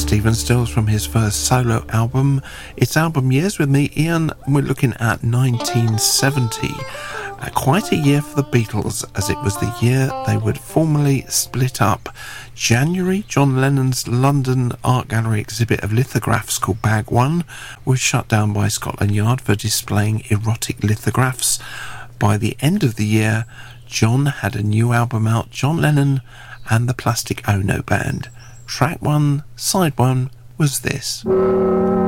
Stephen Stills from his first solo album. It's Album Years with me, Ian. We're looking at 1970. Quite a year for the Beatles, as it was the year they would formally split up. January, John Lennon's London Art Gallery exhibit of lithographs called Bag One was shut down by Scotland Yard for displaying erotic lithographs. By the end of the year, John had a new album out, John Lennon and the Plastic Ono Band. Track 1, side 1 was this.